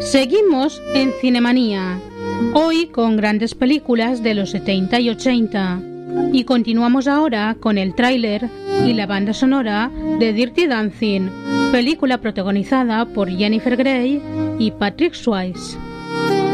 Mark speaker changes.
Speaker 1: Seguimos en Cinemanía, hoy con grandes películas de los 70 y 80, y continuamos ahora con el tráiler y la banda sonora de Dirty Dancing, película protagonizada por Jennifer Grey y Patrick Swayze.